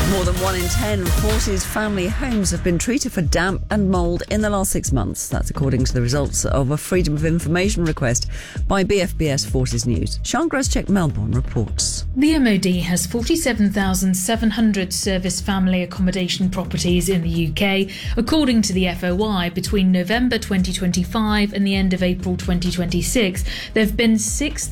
More than 1 in 10 Forties family homes have been treated for damp and mould in the last 6 months. That's according to the results of a Freedom of Information request by BFBS Forties News. Sian Groscheck, Melbourne, reports. The MOD has 47,700 service family accommodation properties in the UK. According to the FOI, between November 2025 and the end of April 2026, there have been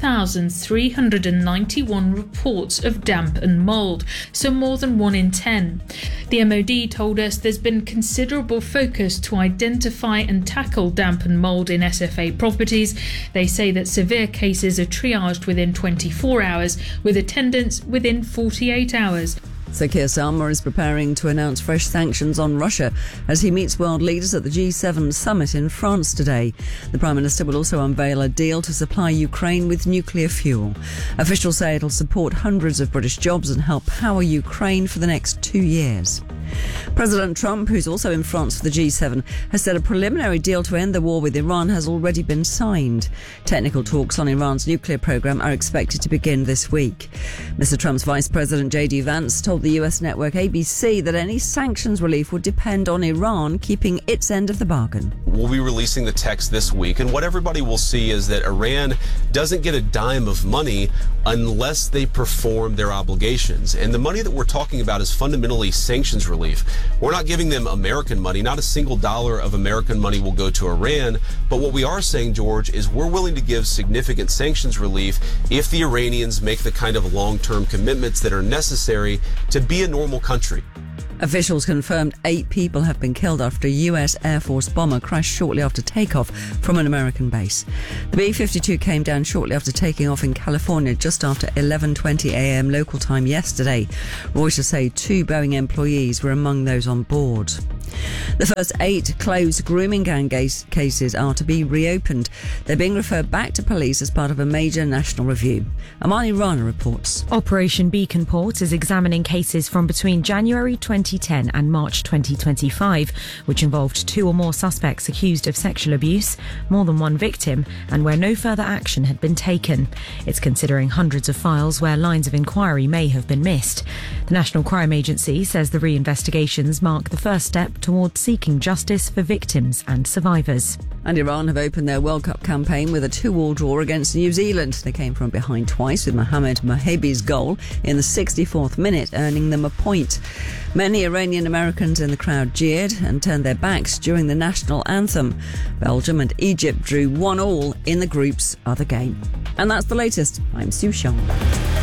6,391 reports of damp and mould, so more than 1 in 10. The MOD told us there's been considerable focus to identify and tackle damp and mould in SFA properties. They say that severe cases are triaged within 24 hours, with attendance within 48 hours. Sir Keir Starmer is preparing to announce fresh sanctions on Russia as he meets world leaders at the G7 summit in France today. The Prime Minister will also unveil a deal to supply Ukraine with nuclear fuel. Officials say it'll support hundreds of British jobs and help power Ukraine for the next 2 years. President Trump, who's also in France for the G7, has said a preliminary deal to end the war with Iran has already been signed. Technical talks on Iran's nuclear program are expected to begin this week. Mr. Trump's Vice President J.D. Vance told the US network ABC that any sanctions relief would depend on Iran keeping its end of the bargain. We'll be releasing the text this week, and what everybody will see is that Iran doesn't get a dime of money unless they perform their obligations. And the money that we're talking about is fundamentally sanctions relief. We're not giving them American money. Not a single dollar of American money will go to Iran. But what we are saying, George, is we're willing to give significant sanctions relief if the Iranians make the kind of long-term commitments that are necessary to be a normal country. Officials confirmed 8 people have been killed after a US Air Force bomber crashed shortly after takeoff from an American base. The B-52 came down shortly after taking off in California just after 11:20 a.m. local time yesterday. Reuters say 2 Boeing employees were among those on board. The first 8 closed grooming gang cases are to be reopened. They're being referred back to police as part of a major national review. Amani Rana reports. Operation Beacon Port is examining cases from between January 2010 and March 2025, which involved 2 or more suspects accused of sexual abuse, more than 1 victim, and where no further action had been taken. It's considering hundreds of files where lines of inquiry may have been missed. The National Crime Agency says the reinvestigations mark the first step towards seeking justice for victims and survivors. And Iran have opened their World Cup campaign with a 2-2 draw against New Zealand. They came from behind twice with Mohamed Mohabi's goal in the 64th minute, earning them a point. Many Iranian Americans in the crowd jeered and turned their backs during the national anthem. Belgium and Egypt drew 1-1 in the group's other game. And that's the latest. I'm Sue Xiong.